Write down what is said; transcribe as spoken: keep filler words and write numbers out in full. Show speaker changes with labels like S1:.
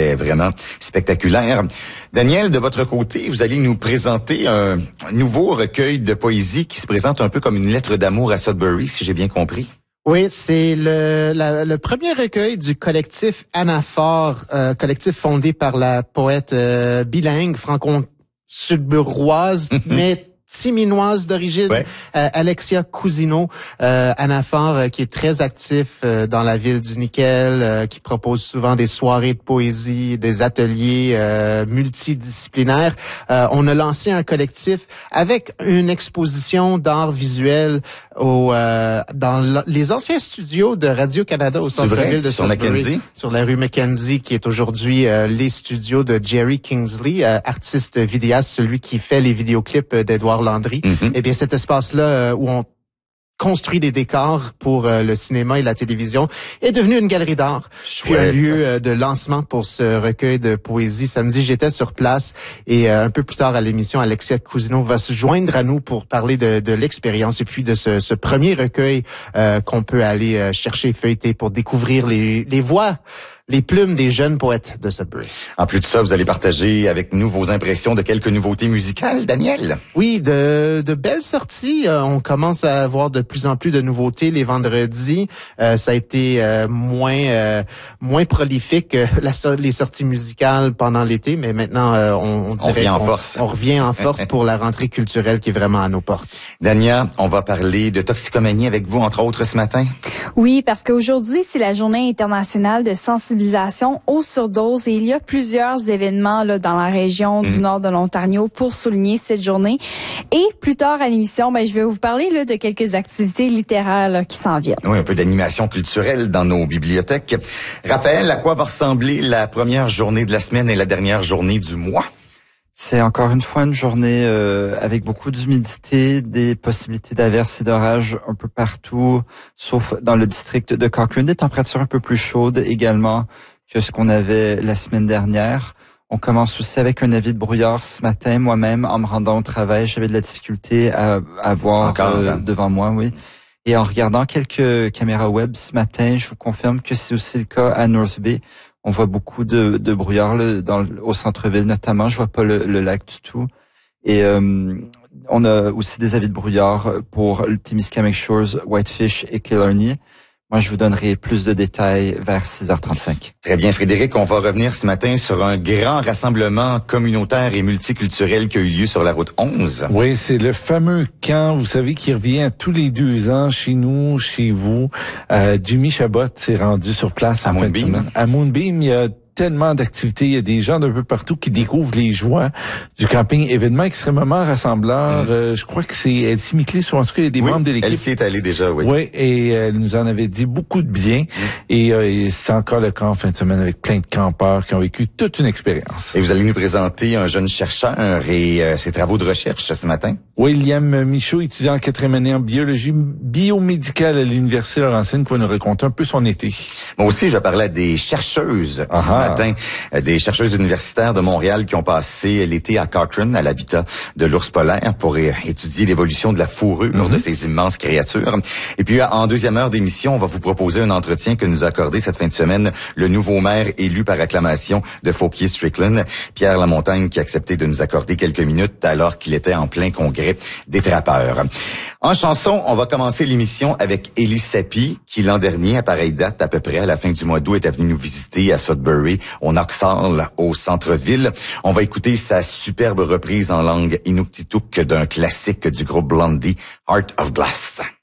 S1: C'était vraiment spectaculaire. Daniel, de votre côté, vous allez nous présenter un nouveau recueil de poésie qui se présente un peu comme une lettre d'amour à Sudbury, si j'ai bien compris.
S2: Oui, c'est le, la, le premier recueil du collectif Anaphore, euh, collectif fondé par la poète euh, bilingue franco-sudburoise, mais timinoise d'origine, ouais. euh, Alexia Cousineau, euh, Anaphore, euh, qui est très actif euh, dans la ville du Nickel, euh, qui propose souvent des soirées de poésie, des ateliers euh, multidisciplinaires. Euh, on a lancé un collectif avec une exposition d'art visuel au euh, dans les anciens studios de Radio-Canada au centre-ville de Sudbury, sur la rue Mackenzie, qui est aujourd'hui euh, les studios de Jerry Kingsley, euh, artiste vidéaste, celui qui fait les vidéoclips d'Edouard Landry. Mm-hmm. Eh bien, cet espace-là euh, où on construit des décors pour euh, le cinéma et la télévision est devenu une galerie d'art, puis un lieu euh, de lancement pour ce recueil de poésie. Samedi, j'étais sur place et euh, un peu plus tard à l'émission, Alexia Cousineau va se joindre à nous pour parler de, de l'expérience et puis de ce, ce premier recueil euh, qu'on peut aller euh, chercher, feuilleter pour découvrir les, les voix, les plumes des jeunes poètes de Sudbury.
S1: En plus de ça, vous allez partager avec nous vos impressions de quelques nouveautés musicales, Daniel.
S2: Oui, de, de belles sorties. Euh, on commence à avoir de plus en plus de nouveautés les vendredis. Euh, ça a été euh, moins euh, moins prolifique euh, la, les sorties musicales pendant l'été, mais maintenant euh, on, on dirait
S1: on revient en force.
S2: On revient en force pour la rentrée culturelle qui est vraiment à nos portes.
S1: Dania, on va parler de toxicomanie avec vous, entre autres, ce matin.
S3: Oui, parce qu'aujourd'hui, c'est la Journée internationale de sensibilisation aux surdoses et il y a plusieurs événements là dans la région du mmh. nord de l'Ontario pour souligner cette journée. Et plus tard à l'émission, ben je vais vous parler là de quelques activités littéraires là, qui s'en viennent.
S1: Oui, un peu d'animation culturelle dans nos bibliothèques. Raphaël, à quoi va ressembler la première journée de la semaine et la dernière journée du mois?
S4: C'est encore une fois une journée euh, avec beaucoup d'humidité, des possibilités d'averses et d'orages un peu partout, sauf dans le district de Cochrane. Des températures un peu plus chaudes également que ce qu'on avait la semaine dernière. On commence aussi avec un avis de brouillard ce matin. Moi-même, en me rendant au travail, j'avais de la difficulté à, à voir encore, euh, devant moi, oui. Et en regardant quelques caméras web ce matin, je vous confirme que c'est aussi le cas à North Bay. On voit beaucoup de, de brouillard là, dans, au centre-ville notamment. Je vois pas le, le lac du tout. Et euh, on a aussi des avis de brouillard pour le Timiskaming Shores, Whitefish et Killarney. Moi, je vous donnerai plus de détails vers six heures trente-cinq.
S1: Très bien, Frédéric. On va revenir ce matin sur un grand rassemblement communautaire et multiculturel qui a eu lieu sur la route onze.
S5: Oui, c'est le fameux camp, vous savez, qui revient tous les deux ans chez nous, chez vous. Euh, Jimmy Chabot s'est rendu sur place
S1: à
S5: en fin de semaine. À Moonbeam, il y a tellement d'activités, il y a des gens d'un peu partout qui découvrent les joies du camping. Événement extrêmement rassembleur. Mmh. Euh, je crois que c'est Elsie Mickley, en tout cas, il y a des
S1: oui,
S5: membres de l'équipe.
S1: Elsie est allée déjà, oui.
S5: Oui, et euh, elle nous en avait dit beaucoup de bien. Mmh. Et, euh, et c'est encore le cas en fin de semaine avec plein de campeurs qui ont vécu toute une expérience.
S1: Et vous allez nous présenter un jeune chercheur et euh, ses travaux de recherche ce matin.
S5: William Michaud, étudiant en quatrième année en biologie biomédicale à l'Université Laurentienne, qui va nous raconter un peu son été.
S1: Moi aussi, je parlais à des chercheuses
S5: Aha.
S1: ce matin. Des chercheuses universitaires de Montréal qui ont passé l'été à Cochrane, à l'habitat de l'ours polaire, pour étudier l'évolution de la fourrure mm-hmm. de ces immenses créatures. Et puis, en deuxième heure d'émission, on va vous proposer un entretien que nous a accordé cette fin de semaine le nouveau maire élu par acclamation de Fauquier-Strickland, Pierre Lamontagne, qui a accepté de nous accorder quelques minutes alors qu'il était en plein congrès des trappeurs. En chanson, on va commencer l'émission avec Elie Sapi, qui l'an dernier, à pareille date, à peu près à la fin du mois d'août, était venu nous visiter à Sudbury, au Knoxall, au centre-ville. On va écouter sa superbe reprise en langue inuktitut d'un classique du groupe Blondie, Heart of Glass.